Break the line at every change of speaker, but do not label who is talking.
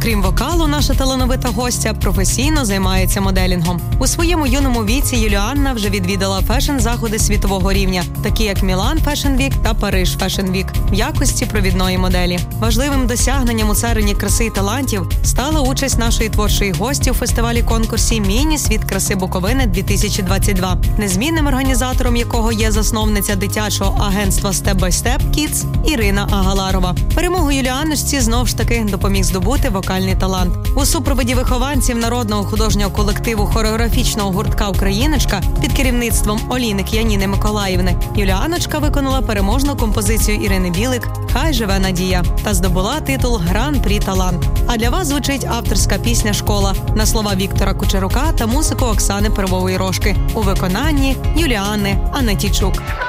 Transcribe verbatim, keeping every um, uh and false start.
Окрім вокалу, наша талановита гостя професійно займається моделінгом. У своєму юному віці Юліанна вже відвідала фешн-заходи світового рівня, такі як Мілан Fashion Week та Париж Fashion Week, в якості провідної моделі. Важливим досягненням у царині краси і талантів стала участь нашої творчої гості у фестивалі-конкурсі «Міні-світ краси Буковини-дві тисячі двадцять два», незмінним організатором якого є засновниця дитячого агентства Step by Step Kids Ірина Агаларова. Перемогу Юліаночці знов ж таки допоміг здобути вокальний талант. У супроводі вихованців народного художнього колективу хореографічного гуртка «Україночка» під керівництвом Оліник Яніни Миколаївни Юліаночка виконала переможну композицію Ірини Білик «Хай живе надія» та здобула титул Гран-прі Талант. А для вас звучить авторська пісня «Школа» на слова Віктора Кучерука та музику Оксани Первової Рожки у виконанні Юліани Анетійчук.